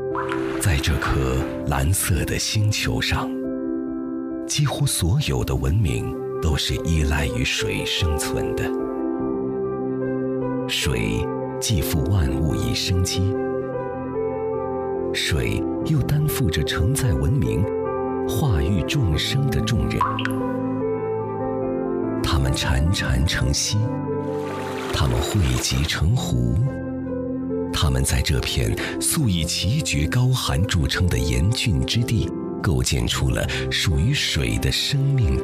在这颗蓝色的星球上，几乎所有的文明都是依赖于水生存的。水既赋万物以生机，水又担负着承载文明、化育众生的重任。它们潺潺成溪，它们汇集成湖，它们在这片素以奇绝高寒著称的严峻之地，构建出了属于水的生命